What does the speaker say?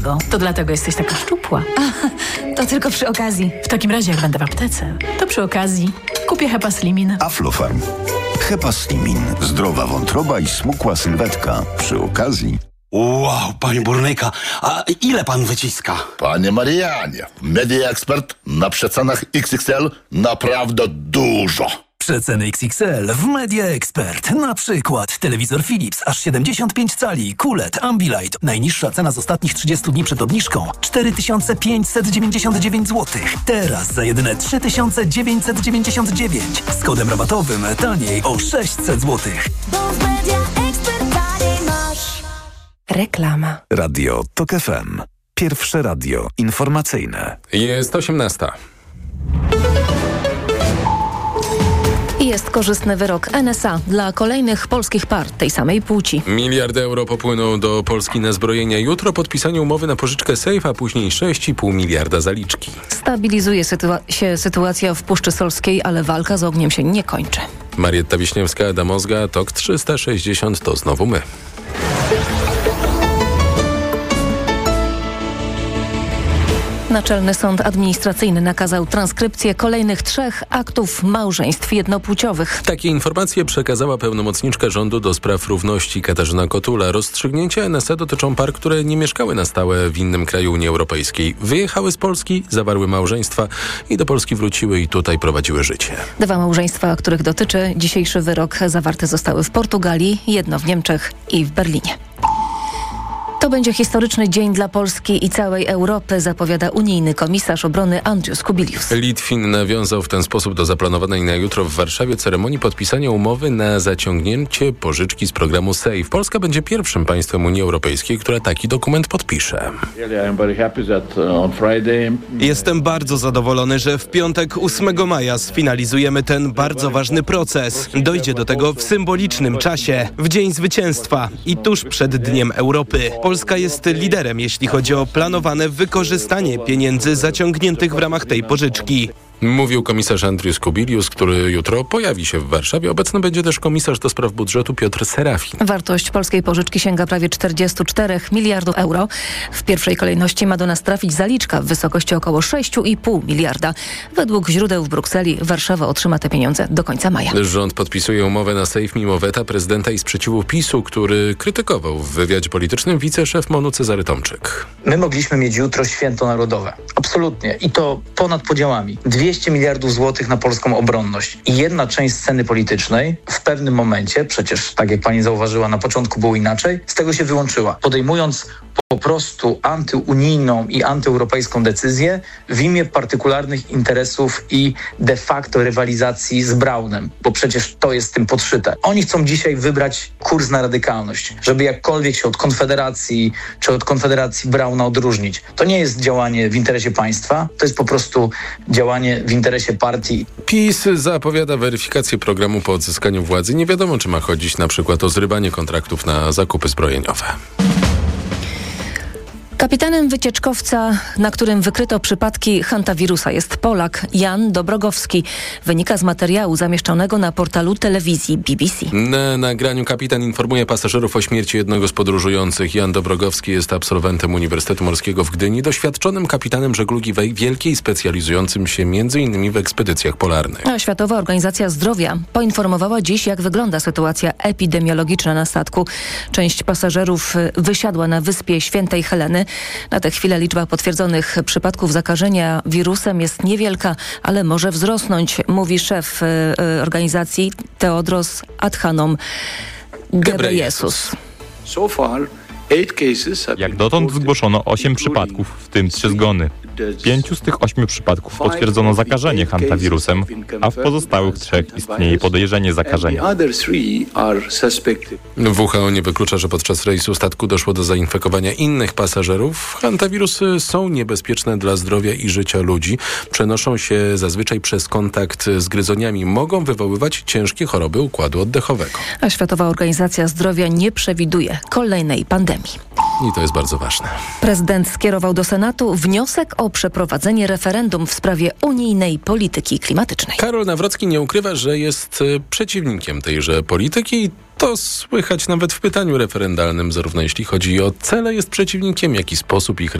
To dlatego jesteś taka szczupła. To tylko przy okazji. W takim razie, jak będę w aptece, to przy okazji kupię Hepaslimin. Aflofarm. Hepaslimin. Zdrowa wątroba i smukła sylwetka. Przy okazji... Wow, panie burnyka, a ile pan wyciska? Panie Marianie, Media Expert na przecenach XXL naprawdę dużo. Przeceny XXL w Media Expert. Na przykład telewizor Philips aż 75 cali, QLED, Ambilight. Najniższa cena z ostatnich 30 dni przed obniżką 4599 zł. Teraz za jedyne 3999. Z kodem rabatowym taniej o 600 zł. Bo w Media Expert taniej masz. Reklama. Radio TOK FM. Pierwsze radio informacyjne. Jest 18. Jest korzystny wyrok NSA dla kolejnych polskich par tej samej płci. Miliardy euro popłyną do Polski na zbrojenia. Jutro podpisanie umowy na pożyczkę Safe, a później 6,5 miliarda zaliczki. Stabilizuje się sytuacja w Puszczy Solskiej, ale walka z ogniem się nie kończy. Marietta Wiśniewska, Adam Ozga, TOK 360 to znowu my. Naczelny Sąd Administracyjny nakazał transkrypcję kolejnych 3 aktów małżeństw jednopłciowych. Takie informacje przekazała pełnomocniczka rządu do spraw równości Katarzyna Kotula. Rozstrzygnięcia NSA dotyczą par, które nie mieszkały na stałe w innym kraju Unii Europejskiej. Wyjechały z Polski, zawarły małżeństwa i do Polski wróciły i tutaj prowadziły życie. 2 małżeństwa, których dotyczy dzisiejszy wyrok, zawarte zostały w Portugalii, jedno w Niemczech i w Berlinie. To będzie historyczny dzień dla Polski i całej Europy, zapowiada unijny komisarz obrony Andrius Kubilius. Litwin nawiązał w ten sposób do zaplanowanej na jutro w Warszawie ceremonii podpisania umowy na zaciągnięcie pożyczki z programu SAFE. Polska będzie pierwszym państwem Unii Europejskiej, która taki dokument podpisze. Jestem bardzo zadowolony, że w piątek 8 maja sfinalizujemy ten bardzo ważny proces. Dojdzie do tego w symbolicznym czasie, w Dzień Zwycięstwa i tuż przed Dniem Europy. Polska jest liderem, jeśli chodzi o planowane wykorzystanie pieniędzy zaciągniętych w ramach tej pożyczki. Mówił komisarz Andrius Kubilius, który jutro pojawi się w Warszawie. Obecny będzie też komisarz do spraw budżetu Piotr Serafin. Wartość polskiej pożyczki sięga prawie 44 miliardów euro. W pierwszej kolejności ma do nas trafić zaliczka w wysokości około 6,5 miliarda. Według źródeł w Brukseli Warszawa otrzyma te pieniądze do końca maja. Rząd podpisuje umowę na SAFE mimo weta prezydenta i sprzeciwu PiS-u, który krytykował w wywiadzie politycznym wiceszef MON-u Cezary Tomczyk. My mogliśmy mieć jutro święto narodowe. Absolutnie. I to ponad podziałami. 200 miliardów złotych na polską obronność. I jedna część sceny politycznej w pewnym momencie, przecież tak jak pani zauważyła, na początku było inaczej, z tego się wyłączyła. Podejmując po prostu antyunijną i antyeuropejską decyzję w imię partykularnych interesów i de facto rywalizacji z Braunem, bo przecież to jest tym podszyte. Oni chcą dzisiaj wybrać kurs na radykalność, żeby jakkolwiek się od Konfederacji czy od Konfederacji Brauna odróżnić. To nie jest działanie w interesie państwa, to jest po prostu działanie w interesie partii. PiS zapowiada weryfikację programu po odzyskaniu władzy. Nie wiadomo, czy ma chodzić na przykład o zrywanie kontraktów na zakupy zbrojeniowe. Kapitanem wycieczkowca, na którym wykryto przypadki hantawirusa, jest Polak Jan Dobrogowski. Wynika z materiału zamieszczonego na portalu telewizji BBC. Na nagraniu kapitan informuje pasażerów o śmierci jednego z podróżujących. Jan Dobrogowski jest absolwentem Uniwersytetu Morskiego w Gdyni, doświadczonym kapitanem żeglugi wielkiej, specjalizującym się m.in. w ekspedycjach polarnych. A Światowa Organizacja Zdrowia poinformowała dziś, jak wygląda sytuacja epidemiologiczna na statku. Część pasażerów wysiadła na wyspie Świętej Heleny. Na tę chwilę liczba potwierdzonych przypadków zakażenia wirusem jest niewielka, ale może wzrosnąć, mówi szef organizacji Tedros Adhanom Ghebreyesus. Jak dotąd zgłoszono 8 przypadków, w tym 3 zgony. W 5 z tych 8 przypadków potwierdzono zakażenie hantawirusem, a w pozostałych 3 istnieje podejrzenie zakażenia. WHO nie wyklucza, że podczas rejsu statku doszło do zainfekowania innych pasażerów. Hantawirusy są niebezpieczne dla zdrowia i życia ludzi. Przenoszą się zazwyczaj przez kontakt z gryzoniami. Mogą wywoływać ciężkie choroby układu oddechowego. A Światowa Organizacja Zdrowia nie przewiduje kolejnej pandemii. I to jest bardzo ważne. Prezydent skierował do Senatu wniosek o przeprowadzenie referendum w sprawie unijnej polityki klimatycznej. Karol Nawrocki nie ukrywa, że jest przeciwnikiem tejże polityki i To słychać nawet w pytaniu referendalnym, zarówno jeśli chodzi o cele, jest przeciwnikiem, jak i sposób ich